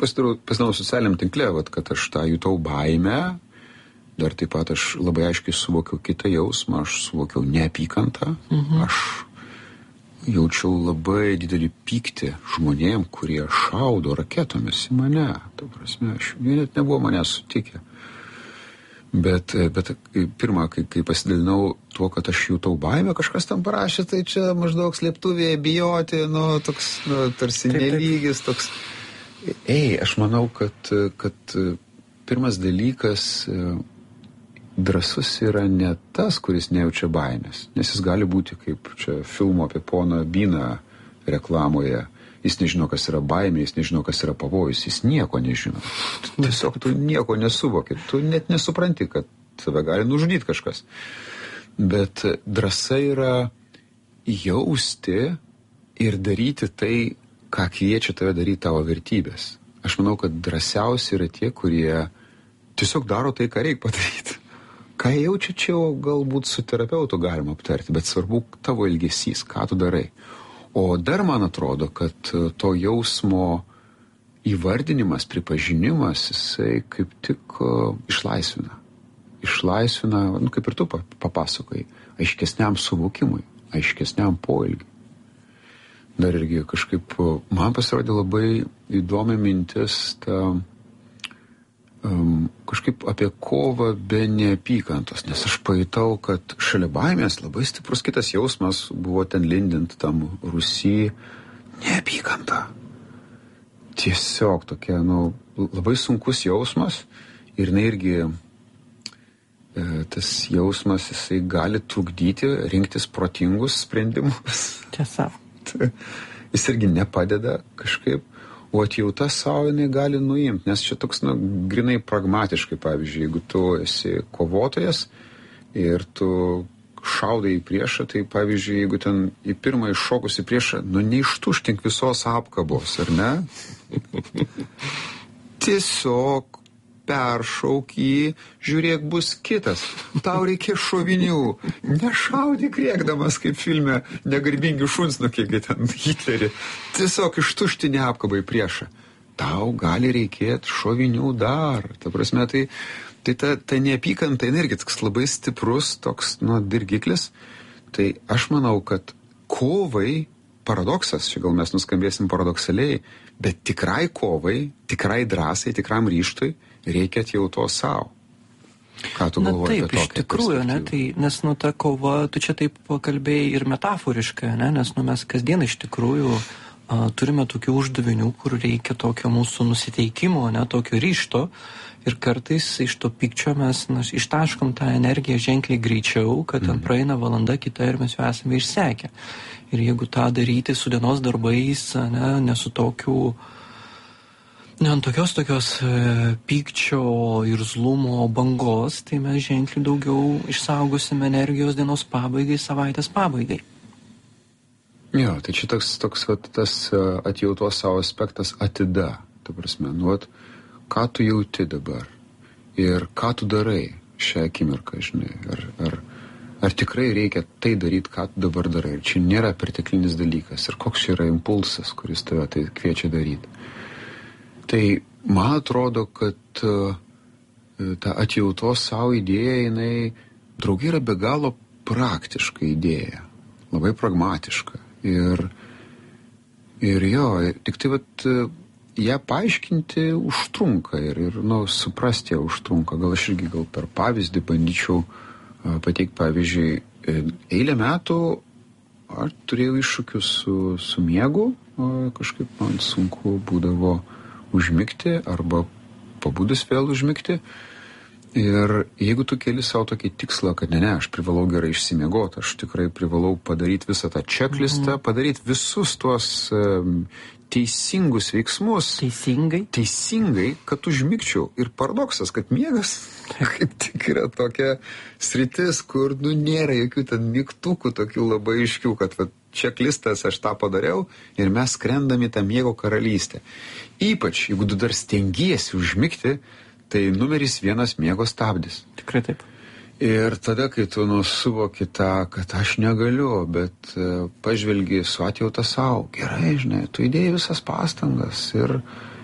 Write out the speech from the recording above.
pasidarau socialiniam tinkle, vat, kad aš tą jutau baimę, dar taip pat aš labai aiškiai suvokiau kitą jausmą, aš suvokiau neapykantą, aš jaučiau labai didelį pyktį žmonėm, kurie šaudo raketomis į mane. Ta prasme, jie net nebuvo mane sutikę. Bet pirmą, kai pasidalinau tuo, kad aš jutau baimę, kažkas tam parašė, tai čia maždaug slėptuvėje bijoti, toks, tarsi nelygis, toks. Aš manau, kad pirmas dalykas drąsus yra ne tas, kuris nejaučia baimės, nes jis gali būti kaip čia filmo apie poną Byną reklamoje. Jis nežino, kas yra baimė, jis nežino, kas yra pavojus, jis nieko nežino. Tiesiog tu nieko nesuvoki, tu net nesupranti, kad tave gali nužudyti kažkas. Bet drąsa yra jausti ir daryti tai, ką kviečia tave daryti tavo vertybės. Aš manau, kad drąsiausi yra tie, kurie tiesiog daro tai, ką reikia padaryti. Ką jaučia čia, galbūt su terapeutu galima aptarti, bet svarbu tavo elgesys, ką tu darai. O dar man atrodo, kad to jausmo įvardinimas, pripažinimas, jisai kaip tik išlaisvina. Išlaisvina, kaip ir tu papasakai, aiškesniam suvokimui, aiškesniam poelgiui. Dar irgi kažkaip man pasirodė labai įdomi mintis kažkaip apie kovą be neapykantos, nes aš pajutau, kad šalia baimės labai stiprus kitas jausmas buvo ten lindint tam Rusijai neapykanta. Tiesiog tokia, labai sunkus jausmas ir irgi tas jausmas, jisai gali trukdyti rinktis protingus sprendimus. Tiesa. Jis irgi nepadeda kažkaip. O atjauta savo jinai gali nuimti, nes čia toks, grinai pragmatiškai, pavyzdžiui, jeigu tu esi kovotojas ir tu šaudai į priešą, tai pavyzdžiui, jeigu ten į pirmą iššokus į priešą, neištuštink visos apkabos, ar ne? Tiesiog peršauk jį, žiūrėk, bus kitas. Tau reikia šovinių. Nešaudyk rėkdamas, kaip filme Negarbingi šunsnukiai, ten Hitlerį. Tiesiog ištuštinė apkabą į priešą. Tau gali reikėti šovinių dar. Ta prasme, tai ta neapykanta irgi toks labai stiprus, toks, dirgiklis. Tai aš manau, kad kovai, paradoksas, čia gal mes nuskambėsim paradoksaliai, bet tikrai kovai, tikrai drąsai, tikram ryžtui reikia atjautos savo. Ką tu galvoji apie tokią iš tikrųjų, tai, nes ta kova, tu čia taip pakalbėjai ir metaforiškai, nes mes kasdien iš tikrųjų turime tokių uždavinių, kur reikia tokio mūsų nusiteikimo, tokio ryžto ir kartais iš to pykčio mes ištaškom tą energiją ženkliai greičiau, kad ten praeina valanda kita ir mes jau esame išsekę. Ir jeigu tą daryti su dienos darbais, ne su tokiu ant tokios pykčio ir zlumo bangos, tai mes ženkliai daugiau išsaugosime energijos dienos pabaigai, savaitės pabaigai. Jo, tai čia toks tas atjautos savo aspektas atida. Ta prasme, ką tu jauti dabar ir ką tu darai šią akimirką, žinai, ar tikrai reikia tai daryti, ką tu dabar darai. Ir čia nėra perteklinis dalykas. Ir koks čia yra impulsas, kuris tave tai kviečia daryti. Tai man atrodo, kad ta atjautos savo idėja, jinai draugai yra be galo praktiška idėja. Labai pragmatiška. Ir jo, tik tai ją paaiškinti užtrunka ir suprasti ją užtrunka. Gal aš irgi per pavyzdį bandyčiau pateikti, pavyzdžiui, eilę metų aš turėjau iššūkių su miegu, kažkaip man sunku būdavo užmigti arba pabudus vėl užmigti. Ir jeigu tu keli savo tokį tikslą, kad ne, aš privalau gerai išsimiegoti, aš tikrai privalau padaryti visą tą checklistą, padaryti visus tuos teisingus veiksmus. Teisingai, kad užmigčiau. Ir paradoksas, kad miegas kaip tik yra tokia sritis, kur nėra jokių ten mygtukų tokių labai aiškių, kad čeklistas aš tą padariau ir mes skrendam į tą miego karalystę. Ypač, jeigu tu dar stengiesi užmigti, tai numeris 1 miego stabdis. Tikrai taip. Ir tada, kai tu suvoki tą, kad aš negaliu, bet pažvelgi su atjauta savo, gerai, žinai, tu įdėjai visas pastangas ir